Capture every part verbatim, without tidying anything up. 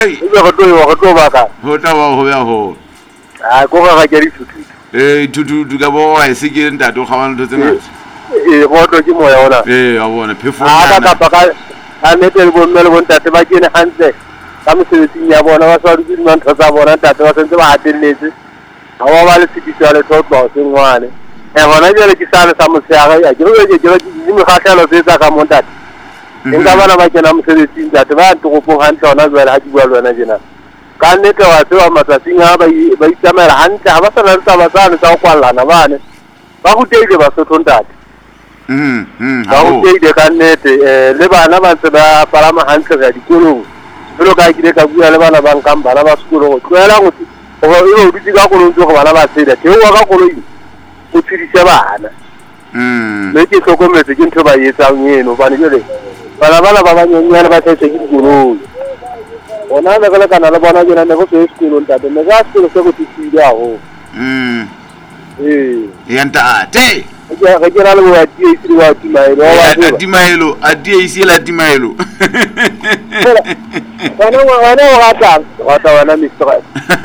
Ebe go tlo go tlo baka. Ho tla ba ho ya ho. Ah go ga ke di thutu. Eh tutu du ka bo wa se ke ntate o kgabana ntse ngata. Eh go tlo ke moya ona. Eh a bona phefo. Ah ka ka ka a nete le bo mmele bo ntate ba kene hantle. Ka mosebetsing ya bona ba sa di mantho tsa bona ntate ba sentse ba hatelletse. Ha wa ba le tshitiso le tlotlo se ngwane. Eh bona jere ke sale sa motshega ya ke re ke ke di mo kgatlhelo se tsa ka montate. Nka bana ba kena mosebetsing ntate ba ntogopong hantle ona jwale ha ke bua le wena jena. Ka nnete wa tsewa matsatsing a ba ba itamela hantle ha ba sa na tsa batsana tsa go kwallana bane. Ba go teile ba sotho ntate. Mm mm Ba go teile ka nnete eh le bana ba tse ba palama hantle ga dikolong. Belo ka ke ka bua le bana ba nkang bana ba sekolo go tloela go go o ditsi ka kolong go bana ba tsela ke wa ka kolong go tshedisa bana. Mm Le ke hlokometse ke ntho ba etsang eno bana jole bana bana ba banyenyane ba tsetse ke dikolong. Ona le ka kana le bona jena ne go se sekolo ntate ne ga sekolo se go tsitsile a ho. mm Eh ya ntate ga ga ke ra le wa tie isi wa timaelo wa a timaelo a die isi la timaelo. Bana wa bana wa ta wa ta wana mister.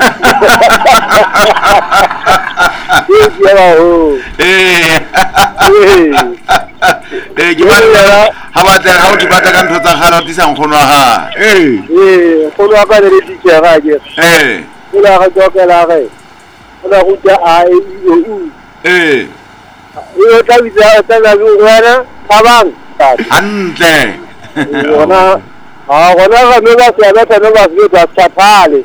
Eh ya ho. Eh Eh eh ke ba ha ba tla ha o di batla ka ntho tsa gana di sa nkgono ha. Eh eh go lo ka le teacher ga ke. eh Go la ga go ka la ga. Go la go ja a e i o u. eh Yo tla bitsa tla la go wena ba bang. hantle. Ona ah ona ga me ba se ba tsena ba se ba tsapale.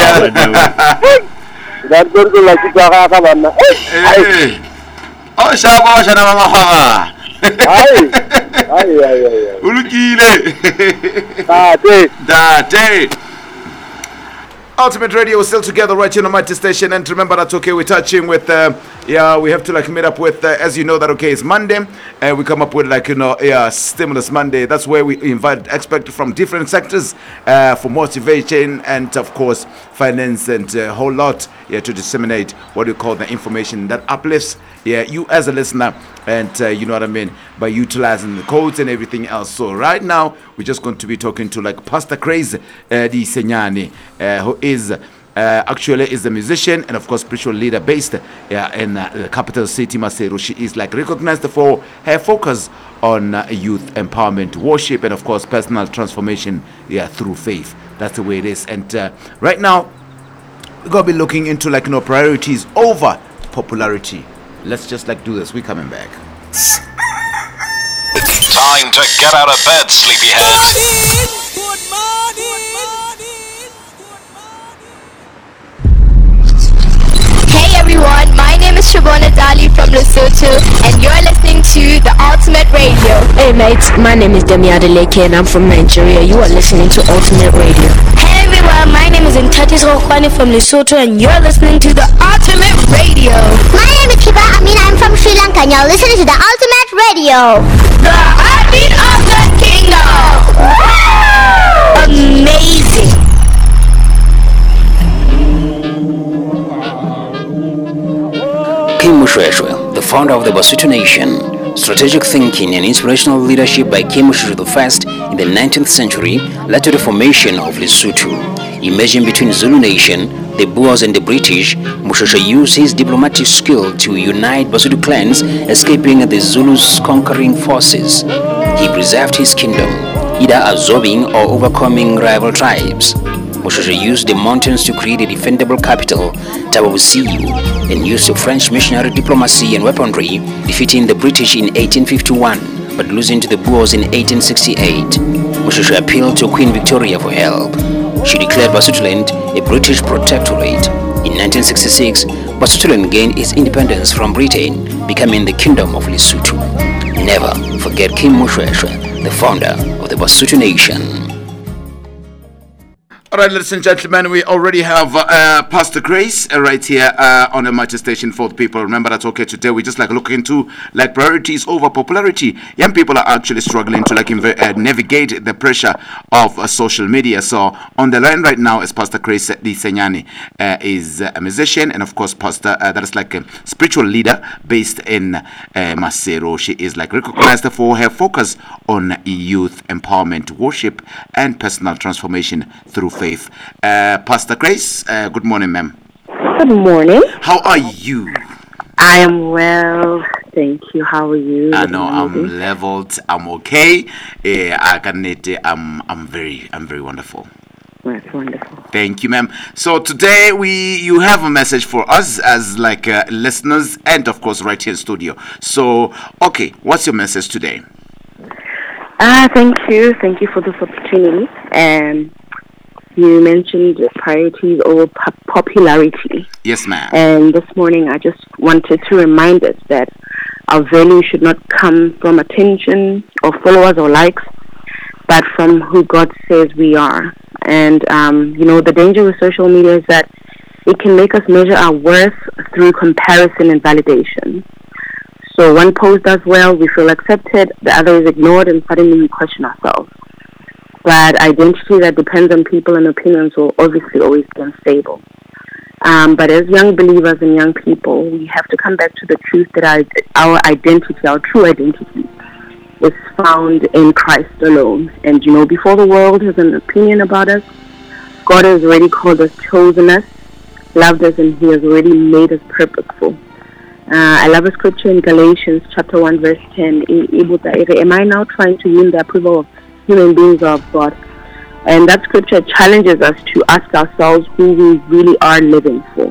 Da go go la ki ga ga bana. Eh o shaba o shana mama ha. Ai ai ai ai. Ulukile. Tate. Date. Ultimate Radio is still together right here on Mighty Station, and remember that's okay. We're touching with, uh, yeah, we have to like meet up with, uh, as you know that okay, it's Monday, and we come up with like you know, yeah, stimulus Monday. That's where we invite experts from different sectors uh, for motivation and of course finance and a whole lot, yeah, to disseminate what we call the information that uplifts, yeah, you as a listener, and uh, you know what I mean by utilizing the codes and everything else. So right now we're just going to be talking to like Pastor Craze uh, Di Senyane, uh, who is uh, actually is a musician and of course spiritual leader based uh, in uh, the capital city Maseru. She is like recognized for her focus on uh, youth empowerment, worship, and of course personal transformation, yeah, through faith. That's the way it is. And uh, right now we're gonna be looking into like you know priorities over popularity. Let's just like do this. We're coming back. Time to get out of bed, sleepyhead. Good morning. Hey everyone, my name is Shabona Dali from Lesotho and you're listening to The Ultimate Radio. Hey mates, my name is Demi Adeleke and I'm from Nigeria. You are listening to Ultimate Radio. Hey everyone, my name is Ntatis Rokwani from Lesotho and you're listening to The Ultimate Radio. My name is Kiba Amin, I'm from Sri Lanka and you're listening to The Ultimate Radio. The heartbeat of the kingdom. Amazing. Kim Mushweshwe, the founder of the Basutu Nation. Strategic thinking and inspirational leadership by Kim Mushweshwe the First in the nineteenth century led to the formation of Lesotho. Emerging between Zulu Nation, the Boers and the British, Mushweshwe used his diplomatic skill to unite Basutu clans, escaping the Zulus' conquering forces. He preserved his kingdom, either absorbing or overcoming rival tribes. Mushweshwe used the mountains to create a defendable capital, Tababusiyu, and used the French missionary diplomacy and weaponry, defeating the British in eighteen fifty-one, but losing to the Boers in eighteen sixty-eight. Mushweshwe appealed to Queen Victoria for help. She declared Basutoland a British protectorate. In nineteen sixty-six, Basutoland gained its independence from Britain, becoming the Kingdom of Lesotho. Never forget Kim Mushweshwe, the founder of the Basutu Nation. All right, ladies and gentlemen, we already have uh, Pastor Grace uh, right here uh, on the Mighty Station for the people. Remember, that's okay. Today we just like look into like priorities over popularity. Young people are actually struggling to like inv- uh, navigate the pressure of uh, social media. So on the line right now is Pastor Grace Di Senyane, uh, is a musician and of course pastor uh, that is like a spiritual leader based in uh, Maseru. She is like recognized for her focus on youth empowerment, worship, and personal transformation through faith. faith. Uh, Pastor Grace, uh, good morning, ma'am. Good morning. How are you? I am well, thank you. How are you? I know I'm leveled. I'm okay. Uh, I can. Uh, I'm. I'm very. I'm very wonderful. That's wonderful. Thank you, ma'am. So today we, you have a message for us as like uh, listeners, and of course right here in studio. So, okay, what's your message today? Ah, thank you. Thank you for this opportunity. And you mentioned priorities over po- popularity. Yes, ma'am. And this morning I just wanted to remind us that our value should not come from attention or followers or likes, but from who God says we are. And, um, you know, the danger with social media is that it can make us measure our worth through comparison and validation. So one post does well, we feel accepted, the other is ignored, and suddenly we question ourselves. But identity that depends on people and opinions will obviously always be unstable. Um, but as young believers and young people, we have to come back to the truth that our, our identity, our true identity, is found in Christ alone. And, you know, before the world has an opinion about us, God has already called us, chosen us, loved us, and He has already made us purposeful. Uh, I love a scripture in Galatians chapter one verse ten. Am I now trying to win the approval of human beings or of God? And that scripture challenges us to ask ourselves who we really are living for.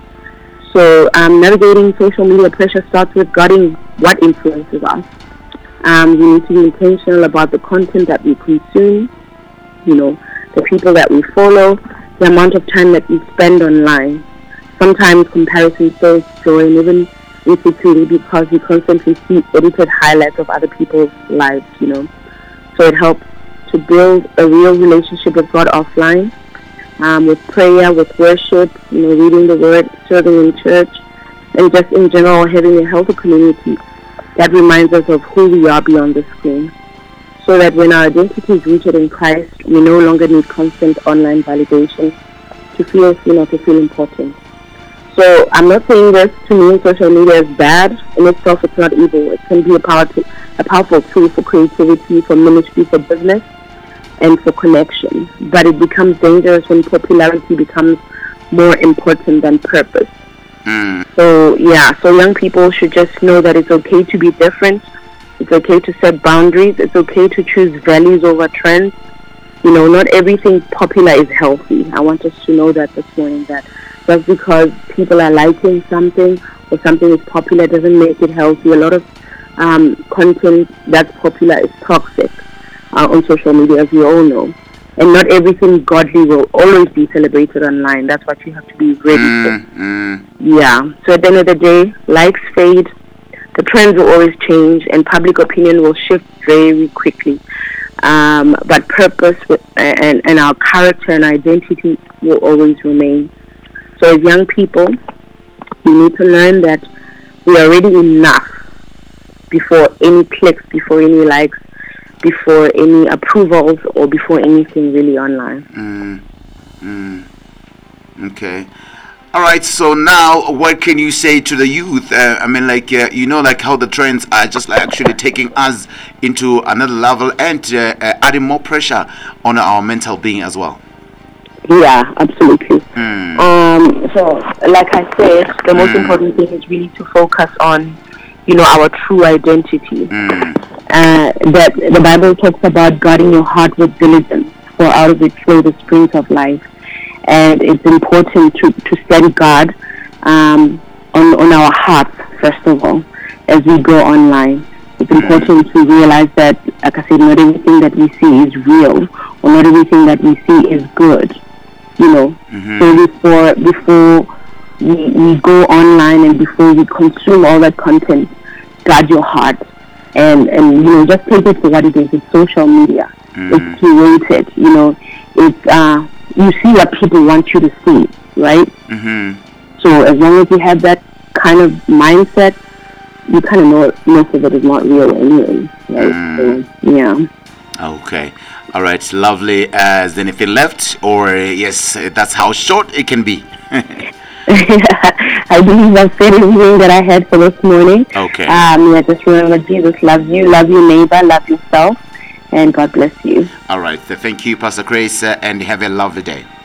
So um, navigating social media pressure starts with guarding what influences us. Um, we need to be intentional about the content that we consume, you know, the people that we follow, the amount of time that we spend online. Sometimes comparison steals joy and even insecurity because we constantly see edited highlights of other people's lives, you know. So it helps to build a real relationship with God offline, um, with prayer, with worship, you know, reading the Word, serving in church, and just in general having a healthy community that reminds us of who we are beyond the screen. So that when our identity is rooted in Christ, we no longer need constant online validation to feel seen or to feel important. So I'm not saying this to mean social media is bad. In itself, it's not evil. It can be a, power to, a powerful tool for creativity, for ministry, for business, and for connection. But it becomes dangerous when popularity becomes more important than purpose. Mm. So, yeah, so young people should just know that it's okay to be different. It's okay to set boundaries. It's okay to choose values over trends. You know, not everything popular is healthy. I want us to know that this morning, that just because people are liking something or something is popular doesn't make it healthy. A lot of um, content that's popular is toxic uh, on social media, as we all know. And not everything godly will always be celebrated online. That's what you have to be ready Mm, for. mm. Yeah. So at the end of the day, likes fade, the trends will always change, and public opinion will shift very quickly. Um, but purpose and, and our character and identity will always remain. So as young people, we need to learn that we are already enough before any clicks, before any likes, before any approvals, or before anything really online. Mm, mm. Okay. All right. So now, what can you say to the youth? Uh, I mean, like uh, you know, like how the trends are just like actually taking us into another level and uh, uh, adding more pressure on our mental being as well. Yeah, absolutely. Mm. Um, so, like I said, the most Mm. important thing is really to focus on, you know, our true identity. Mm. Uh, that the Bible talks about guarding your heart with diligence, for out of it flow the springs of life. And it's important to, to study God um, on, on our hearts, first of all, as we go online. It's important to realize that, like I said, not everything that we see is real, or not everything that we see is good. You know, Mm-hmm. so before before we, we go online and before we consume all that content, guard your heart and, and you know, just take it for what it is. It's social media. Mm. It's curated. You know, it's uh, you see what people want you to see, right? Mm-hmm. So as long as you have that kind of mindset, you kind of know most of it is not real anyway, right? Mm. So, yeah. Okay. All right. Lovely. Uh, is there anything left? Or uh, yes, uh, that's how short it can be. I believe I've said everything that I had for this morning. Okay. Um, yeah, just remember Jesus loves you, love your neighbor, love yourself, and God bless you. All right. Thank you, Pastor Grace, uh, and have a lovely day.